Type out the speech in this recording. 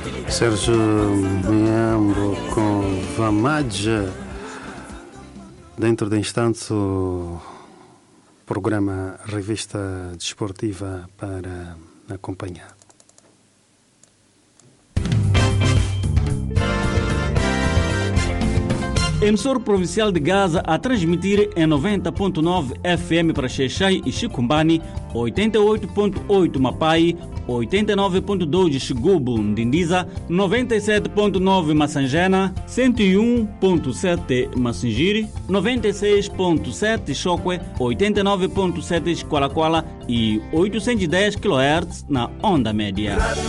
Sérgio Miambo com Vamaja. Dentro de instante, o programa Revista Desportiva para acompanhar. Emissor provincial de Gaza a transmitir em 90.9 FM para Xexai e Chicumbani, 88.8 Mapai, 89.2 Xigubu, Ndindiza, 97.9 Massangena, 101.7 Massingiri, 96.7 Chokwe, 89.7 Xqualaquala e 810 kHz na onda média.